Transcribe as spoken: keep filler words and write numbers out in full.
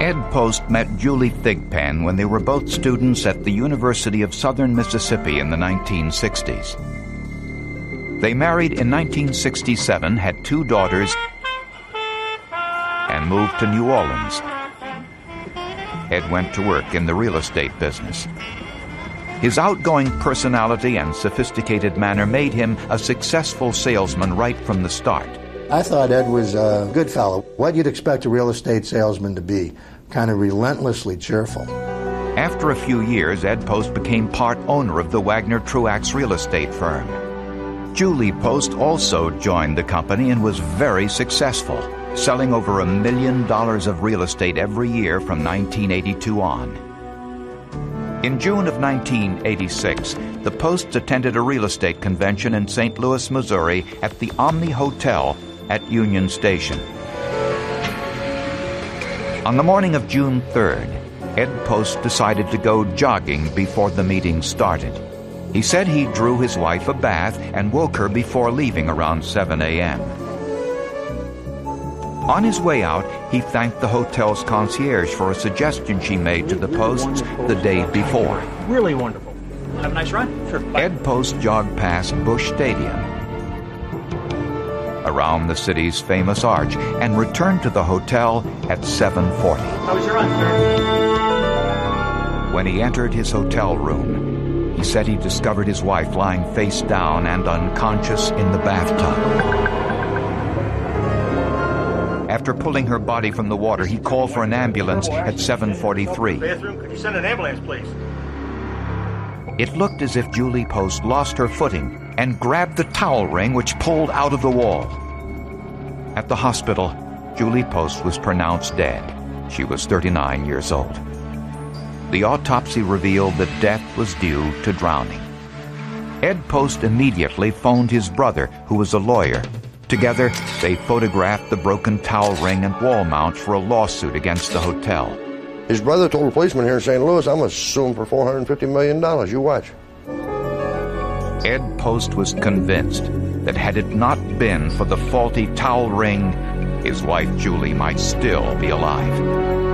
Ed Post met Julie Thigpen when they were both students at the University of Southern Mississippi in the nineteen sixties. They married in nineteen sixty-seven, had two daughters, and moved to New Orleans. Ed went to work in the real estate business. His outgoing personality and sophisticated manner made him a successful salesman right from the start. I thought Ed was a good fellow. What you'd expect a real estate salesman to be, kind of relentlessly cheerful. After a few years, Ed Post became part owner of the Wagner Truax real estate firm. Julie Post also joined the company and was very successful, selling over a million dollars of real estate every year from nineteen eighty-two on. In June of nineteen eighty-six, the Posts attended a real estate convention in Saint Louis, Missouri at the Omni Hotel at Union Station. On the morning of June third, Ed Post decided to go jogging before the meeting started. He said he drew his wife a bath and woke her before leaving around seven a.m. On his way out, he thanked the hotel's concierge for a suggestion she made to the Posts the day before. Really wonderful. Have a nice run. Sure. Bye. Ed Post jogged past Busch Stadium, around the city's famous arch, and returned to the hotel at seven forty. How was your run, sir? When he entered his hotel room, he said he discovered his wife lying face down and unconscious in the bathtub. After pulling her body from the water, he called for an ambulance at seven forty-three. Bathroom, could you send an ambulance, please? It looked as if Julie Post lost her footing and grabbed the towel ring which pulled out of the wall. At the hospital, Julie Post was pronounced dead. She was thirty-nine years old. The autopsy revealed that death was due to drowning. Ed Post immediately phoned his brother, who was a lawyer. Together, they photographed the broken towel ring and wall mount for a lawsuit against the hotel. His brother told a policeman here in Saint Louis, I'm going to sue him for four hundred fifty million dollars. You watch. Ed Post was convinced that had it not been for the faulty towel ring, his wife Julie might still be alive.